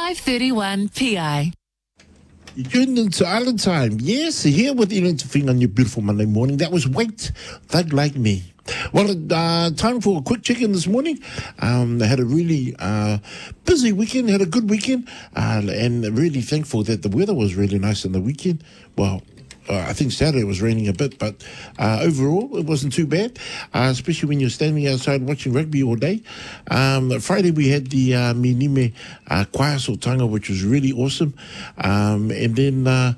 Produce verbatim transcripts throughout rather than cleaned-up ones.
five thirty-one P I. You tuned into Island Time. Yes, here with Elaine Tafing on your beautiful Monday morning. That was Wait, Thug Like Me. Well, uh, time for a quick check-in this morning. Um, I had a really uh, busy weekend, had a good weekend, uh, and really thankful that the weather was really nice on the weekend. Well, uh, I think Saturday was raining a bit, but uh, overall it wasn't too bad, uh, especially when you're standing outside watching rugby all day. Um, Friday we had the uh, Minime uh, Kwaiasotanga, which was really awesome. Um, and then uh,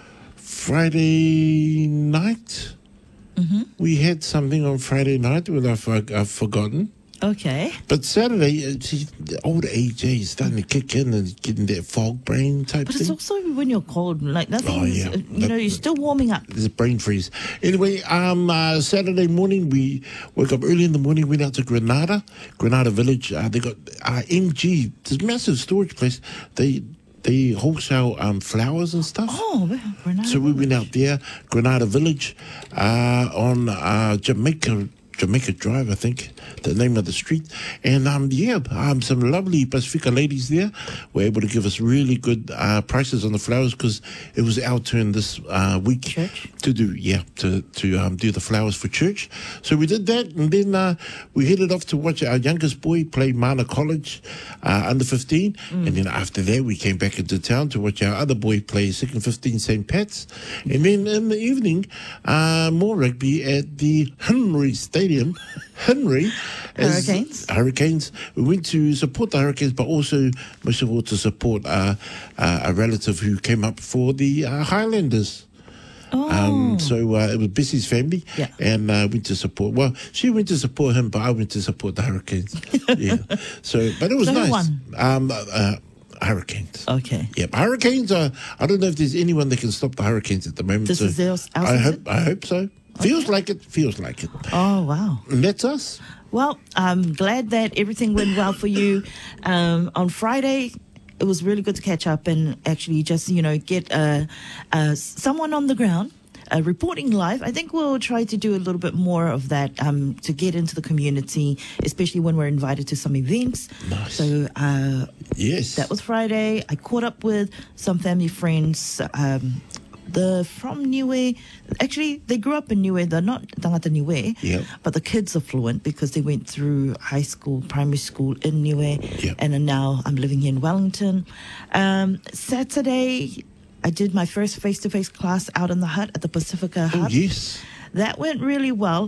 Friday night... Mm-hmm. We had something on Friday night that I've, I've forgotten. Okay. But Saturday, uh, see, the old A J is starting to kick in and getting that fog brain type but thing. But it's also when you're cold, like nothing, oh, yeah. you but, know, you're still warming up. There's a brain freeze. Anyway, um, uh, Saturday morning, we woke up early in the morning, went out to Granada, Granada Village. Uh, they got uh, M G, this massive storage place. They... They wholesale um, flowers and stuff. Oh, Granada. So we went out there, Granada Village, uh, on uh, Jamaica Jamaica Drive, I think, the name of the street. And um, yeah, um, some lovely Pacifica ladies there were able to give us really good uh, prices on the flowers because it was our turn this uh, week church? to do, yeah, to to um, do the flowers for church. So we did that, and then uh, we headed off to watch our youngest boy play Mana College uh, under fifteen, mm. and then after that we came back into town to watch our other boy play second fifteen Saint Pat's, and then in the evening, uh, more rugby at the Henry Stadium. Henry as Hurricanes. Hurricanes. We went to support the Hurricanes, but also most of all to support uh, uh, a relative who came up for the uh, Highlanders. Oh. Um, so uh, it was Bessy's family, yeah. and uh, went to support. Well, she went to support him, but I went to support the Hurricanes. yeah. So, but it was so nice. Who won? Um, uh, Hurricanes. Okay. Yep. Hurricanes are. I don't know if there's anyone that can stop the Hurricanes at the moment. This so is theirs. I hope. I hope so. Okay. Feels like it. Feels like it. Oh, wow. And that's us. Well, I'm glad that everything went well for you. Um, on Friday, it was really good to catch up and actually just, you know, get uh, uh, someone on the ground. Uh, reporting live. I think we'll try to do a little bit more of that um, to get into the community, especially when we're invited to some events. Nice. So, uh, yes, that was Friday. I caught up with some family friends. Um, the from Niue, actually they grew up in Niue. They're not Tangata Niue, yep. but the kids are fluent because they went through high school, primary school in Niue, yep. and now I'm living here in Wellington. Um, Saturday, I did my first face-to-face class out in the hut at the Pacifica Hut. Oh, yes. That went really well.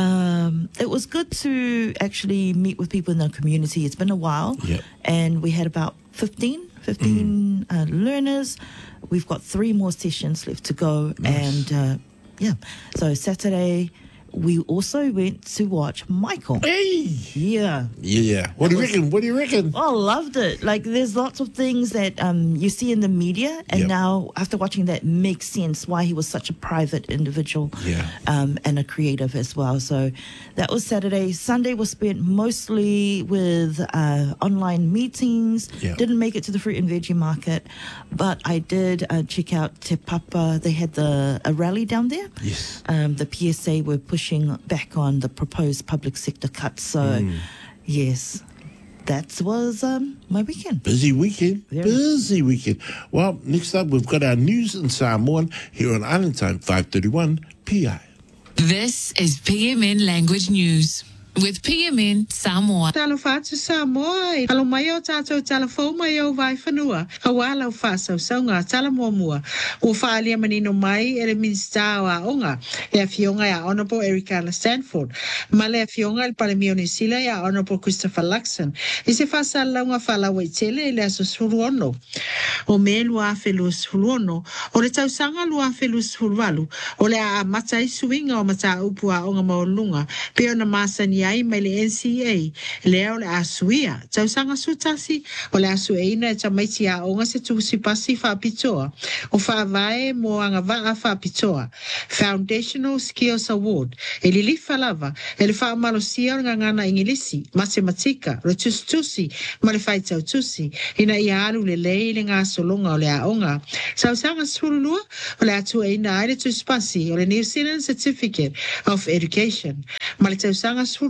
Um, it was good to actually meet with people in the community. It's been a while. Yep. And we had about fifteen, fifteen mm. uh, learners. We've got three more sessions left to go. Nice. And, uh, yeah, so Saturday... we also went to watch Michael. Hey! Yeah. Yeah. What do you was, reckon? What do you reckon? Oh, loved it. Like, there's lots of things that um, you see in the media, and yep. now, after watching that, makes sense why he was such a private individual yeah. um, and a creative as well. So that was Saturday. Sunday was spent mostly with uh, online meetings. Yep. Didn't make it to the fruit and veggie market, but I did uh, check out Te Papa. They had the a rally down there. Yes. Um, the P S A were pushing back on the proposed public sector cuts. So, mm. yes, that was um, my weekend. Busy weekend. Yeah. Busy weekend. Well, next up, we've got our news in Samoan here on Island Time, five thirty-one P I. This is P M N Language News with P M N Samoa. Talo fatu Samoa. Alo mayo tato telefone mayo vai fanua. Hawala faso songa talamo mua. Ufalia manino mai ele minstawa onga. Le fionga ya Honorable Erica Stanford. Male fionga el palemioni sila ya Honorable Christopher Luxon. Ise fasa longa fala waitele le susuruono. O me lua felus fuluono. O le tausanga lua felus fulvalu. O le a matai suinga o mata upua onga maolunga. Peo na masani ai mai le N C A leo le asuia tau sanga sutasi o le asueina ta mai tia o nga se tusi pasi fa pitoa o fa vai mo anga va fa pitoa Foundational Skills Award e li li falava e le fa malosia nga ngana ingilisi matematika le tustusi ma le fai tau tusi ina ia alu le lei le nga solonga o le aonga tau sanga sululua o le atueina ai le tusi pasi o le New Zealand Certificate of Education ma le tau sanga sul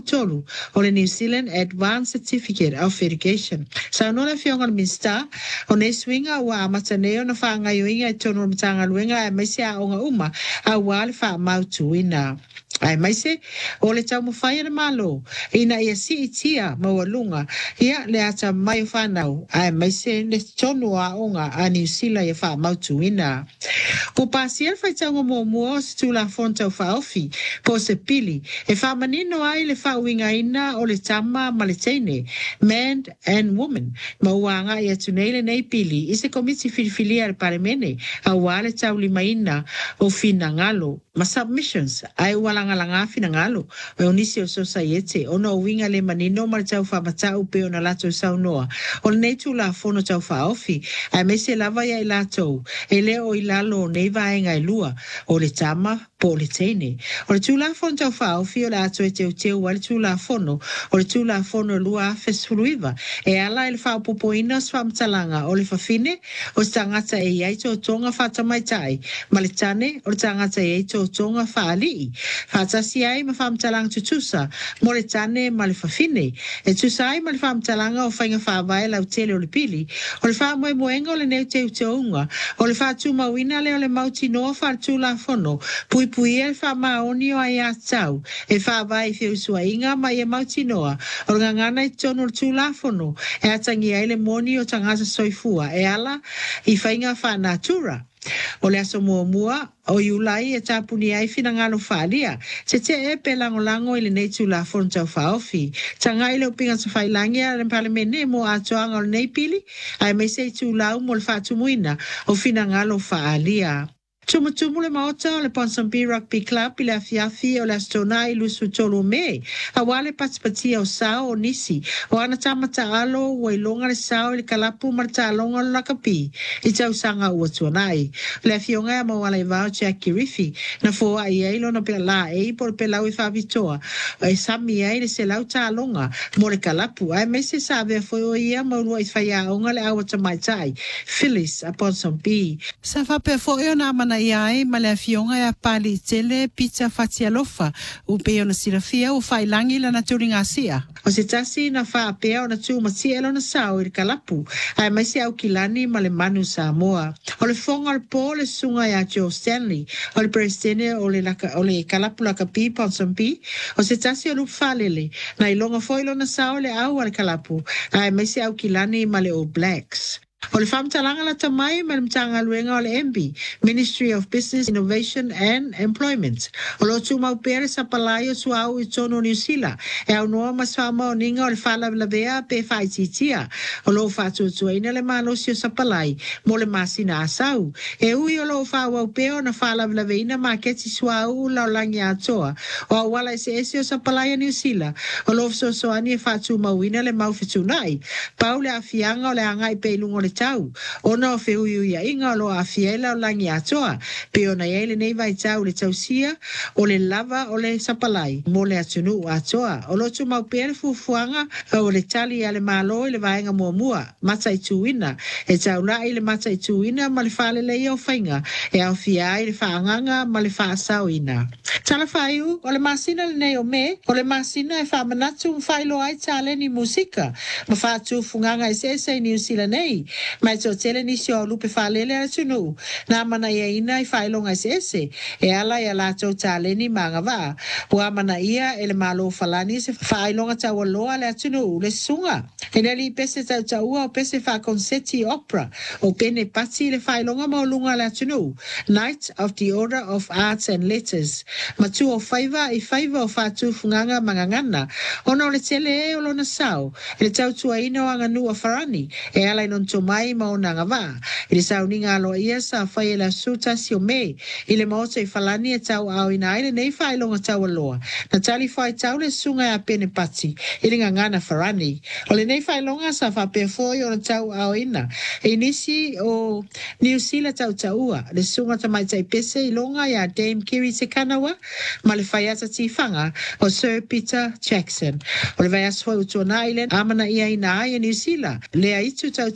tolu o le New Zealand Advanced Certificate of Education. Sa no le fionga le minsta o ne swinga wa mataneo na whaanga yoinga e tono mtanga luenga e maise a onga uma a wale wha mautu ina. Ai maise o le tau mawhaia na malo ina ia si itia mawalunga ia le ata mai whanau ai maise le tono a onga a New Zealand ia wha mautu ina. Po pasi el fai tau mo mua o se tula fonta o whaofi po se pili e wha manino ai le wha uinga ina o le tama ma le teine man and woman ma uanga ia tunele nei pili i se komiti filifilia le paremene a wale tau lima ina o fina ngalo ma submissions ai walanga langa fina ngalo o unisi o society o no winga le manino ma le tau wha matau pe o na lato sau noa o le nei tula fono tau whaofi ai mese lava ia i lato e leo i lalo nei vaenga i lua o le tama po le teine. O le tula fono tau whaofi o le ato e teu teu wa le tula fono o le tula fono lua a fesfuruiva e ala e le whaopopo ina swa mtalanga o le fafine o tangata e iaito o tonga whatamaitai ma le tane o le tangata e iaito o tonga whaali whatasi ai ma whamtalanga tutusa mo le tane ma le fafine e tusa ai ma le whamtalanga o whainga whawai lau tele o le pili o le wha moe moenga o le neu teu teunga o le wha tuma wina le o le mauti noa wha tula fono pui pui e wha maoni o ai atau e wha vai whiu sua inga ma e mauti noa o le ngana i tono le tula fono e atangi ai le moni o tangasa soifua e ala i whainga wha natura. O le aso mua mua o iulai e tapuni ai fina ngalo whaalia se te e pe lango lango ili nei tula fono tau whaofi tanga ile upinga sa whailangi a le palemene mo atoanga o le nei pili ai mai se tula umo le whaatumuina o fina ngalo whaalia. Tumutumu le maota o le Ponsonby Rugby Club i le afiafi o le astona i lusu tolu me. A wale patipatia o sao o nisi. O ana tamata alo o ilonga le sao i le kalapu marta alonga o lakapi. I tau sanga ua tuanai. Le afionga e mawala i vao Jackie Riffy. Na fua i eilo na pela la e por pelau i whavitoa. O e sami ai le se lau ta alonga mo le kalapu. Ai mese sa vea foi o ia maurua i whaia onga le awa tamaitai. Phyllis a Ponsonby. Sa whape fo e o na mana iai ma le afionga e a pali tele pizza fatialofa u peo na sirafia u whailangi la na turinga sia. O se tasi na wha peo na tu mati elo na sao i kalapu ai mai se au kilani ma le manu Samoa. O le fonga le po le sunga ya Joe Stanley o le presidente o le, laka, o le kalapu laka pi Ponsonby o se tasi o lup whalele na ilonga foilo na sao le au al kalapu ai mai se au kilani ma le All Blacks. O le whamtalanga la tamai ma le mtanga luenga o le M B, Ministry of Business, Innovation and Employment. O lo tu mau pere sa palai o suau i tono New Zealand. E au noa maswama o ninga o le whala lavea pe whaititia. O lo whatu tuaina le malosi o sa palai, mo le masina asau. E ui o lo whawa peo na whala laveina ma keti suau lau langi atoa. O a wala ese ese o sa palai o New Zealand. O lo so soani e whatu mauina le mau fitunai. Pau le afianga o le angai pe lungo le tau. Ona o feu iu ia inga lo a fiela o langi atoa. Pe ona iele nei vai tau le tausia o le lava o le sapalai. Mo le atunu atoa. O lo tu mau pere fufuanga o le tali ale malo i le vaenga mua mua. Mata i tuina. E tau la i le mata i tuina ma le fale le i o whainga. E au fia i le whaanganga ma le whaasau ina. Tala whaiu o le masina le nei o me. O le masina e whamanatu mwhailo ai tale ni musika. Ma whaatu funganga i sese i New Zealand nei. Mai to tele ni sio lupe falele a tunu na mana ia ina i failonga ese e ala ia la to tale ni manga va wa mana ia ele malo falani se failonga ta waloa le tunu le sunga e neli pese ta ta ua pese fa concerti opera o pene pati le failonga mo lunga le tunu Night of the Order of Arts and Letters matu o faiva i faiva o fatu funganga mangangana ono le tele e o lona sao ele tau tua ina o anganu a farani e ala non to mai ma ona ngava ile sauninga lo ia sa fai la suta si o me ile mo se falani e tau au ina ile nei fai longa tau loa na tali fai tau le sunga a pene pati ile ngana farani ole nei fai longa sa fa pe foi o tau au ina e nisi o New Zealand tau taua le sunga ta mai tai pese i longa ya Dame Kiri se kanawa ma le fai ata tifanga o Sir Peter Jackson ole vai aswa utuana ile amana ia ina ai New Zealand le aitu tau taua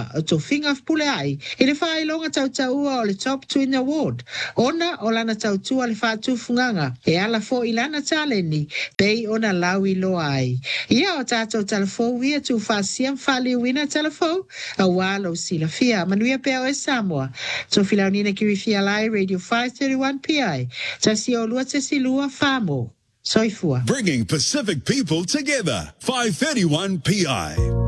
ua o to finga pule ai. I le wha ilonga tau tau ua o le Top Twin Award. Ona o lana tau tua le wha tufunganga. E ala fo ilana taleni. Pei ona lawi loa ai. Ia o tātou telefo wia tu wha siam whali wina telefo. A walo sila fia. Manuia peo e Samoa. So filau nina kiri fia lai Radio five thirty-one P I. Ta si o lua te si lua whamo. Soifua. Bringing Pacific people together. five thirty-one P I.